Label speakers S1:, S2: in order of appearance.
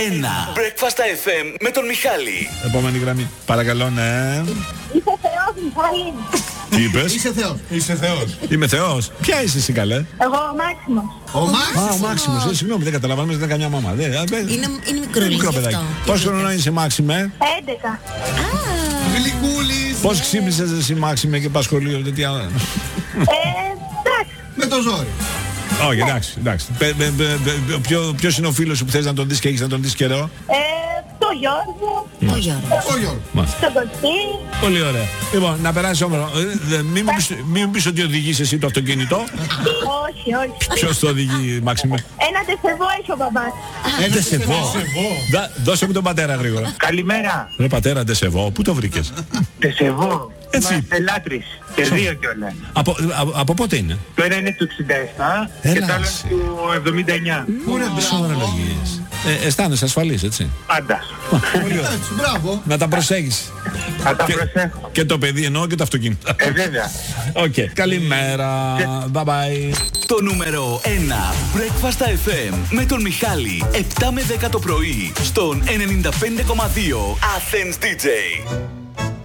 S1: Breakfast FM με τον Μιχάλη.
S2: Επόμενη γραμμή. Παρακαλώ, ναι.
S3: Είσαι Θεός, Μιχάλη.
S2: Τι είπες?
S4: Είσαι Θεός.
S5: Είσαι Θεός.
S2: Είμαι Θεός. Ποια είσαι εσύ, καλέ?
S3: Εγώ ο Μάξιμος.
S4: Ο Μάξιμος.
S2: Α, ο Μάξιμος. Συγγνώμη, δεν καταλαβαίνω, δεν είναι καμιά μαμά.
S6: Είναι μικρό
S2: παιδάκι. Πόσο χρόνο είσαι, Μάξιμε?
S3: 11.
S4: Γλυκούλης.
S2: Πώς ξύπνησες εσύ, Μάξιμε, και πας σχολείο?
S3: Εντάξει.
S4: Με το ζόρι.
S2: Όχι, εντάξει. Ποιος είναι ο φίλος σου που θες να τον δεις και έχεις να τον δεις καιρό?
S3: Το Γιώργο.
S4: Ο Γιώργος.
S3: Το Κωστή.
S2: Πολύ ωραία. Λοιπόν, να περάσεις όμορφα. Μην μου πεις ότι οδηγείς εσύ το αυτοκίνητο.
S3: Όχι.
S2: Ποιος το οδηγεί, Μάξιμε?
S3: Ένα τεσεβό έχει ο μπαμπάς.
S2: Ντεσεβό. Δώσε μου τον πατέρα γρήγορα.
S5: Καλημέρα.
S2: Ρε πατέρα, Ντεσεβό, πού το βρήκες?
S5: Τεσεβό.
S2: Έτσι.
S5: Είμαστε λάτρεις. Και δύο κιόλας.
S2: Από πότε είναι?
S5: Το ένα είναι του 67 και
S2: Έλα,
S5: το άλλο
S2: εσύ.
S5: είναι του 79.
S2: Σοβαρολογίες. Αισθάνεσαι ασφαλής, έτσι?
S5: Πάντα.
S2: Πολύ ωραία.
S4: Έτσι, μπράβο.
S2: Να τα προσέχεις.
S5: Θα τα προσέχω.
S2: Και το παιδί εννοώ και το αυτοκίνητο.
S5: Βέβαια.
S2: Οκ. Καλημέρα. Bye bye.
S1: Το νούμερο 1 Breakfast FM με τον Μιχάλη. 7 με 10 το πρωί στον 95,2 Athens DJ.